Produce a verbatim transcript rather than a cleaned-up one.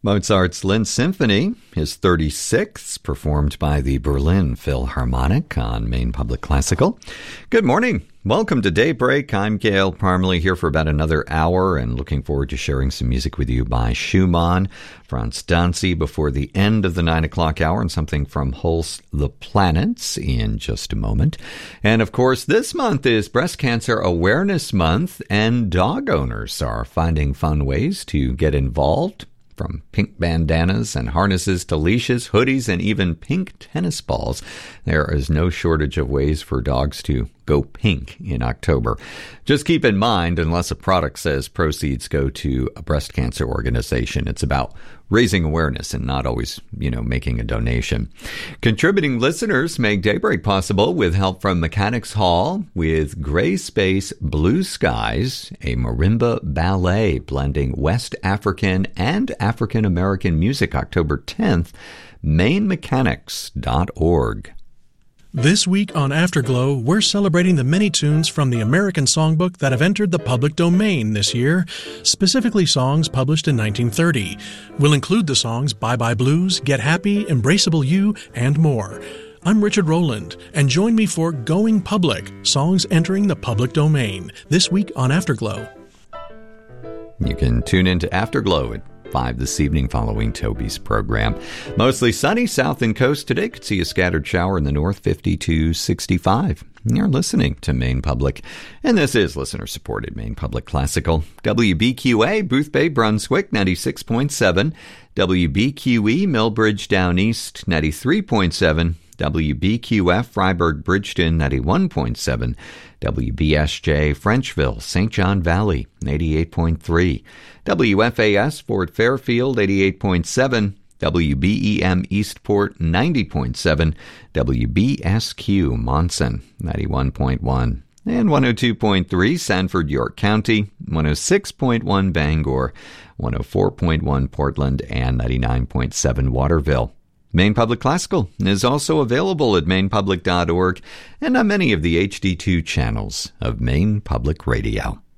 Mozart's Linz Symphony, his thirty-sixth, performed by the Berlin Philharmonic on Maine Public Classical. Good morning. Welcome to Daybreak. I'm Gail Parmalee here for about another hour and looking forward to sharing some music with you by Schumann, Franz Danzi before the end of the nine o'clock hour, and something from Holst the Planets in just a moment. And of course, this month is Breast Cancer Awareness Month, and dog owners are finding fun ways to get involved. From pink bandanas and harnesses to leashes, hoodies, and even pink tennis balls, there is no shortage of ways for dogs to go pink in October. Just keep in mind, unless a product says proceeds go to a breast cancer organization, it's about raising awareness and not always, you know, making a donation. Contributing listeners make Daybreak possible with help from Mechanics Hall with Gray Space Blue Skies, a marimba ballet blending West African and African American music, October tenth, maine mechanics dot org. This week on Afterglow, we're celebrating the many tunes from the American Songbook that have entered the public domain this year, specifically songs published in nineteen thirty. We'll include the songs Bye Bye Blues, Get Happy, Embraceable You, and more. I'm Richard Rowland, and join me for Going Public, songs entering the public domain, this week on Afterglow. You can tune into Afterglow at five this evening following Toby's program. Mostly sunny south and coast today. Could see a scattered shower in the north, fifty-two sixty-five. You're listening to Maine Public, and this is listener-supported Maine Public Classical. W B Q A, Booth Bay, Brunswick, ninety-six point seven. W B Q E, Millbridge, Down East, ninety-three point seven. W B Q F, Freiburg, Bridgeton, ninety-one point seven. W B S J, Frenchville, Saint John Valley, eighty-eight point three. W F A S, Fort Fairfield, eighty-eight point seven. W B E M, Eastport, ninety point seven. W B S Q, Monson, ninety-one point one. And one oh two point three, Sanford, York County, one oh six point one, Bangor, one oh four point one, Portland, and ninety-nine point seven, Waterville. Maine Public Classical is also available at maine public dot org and on many of the H D two channels of Maine Public Radio.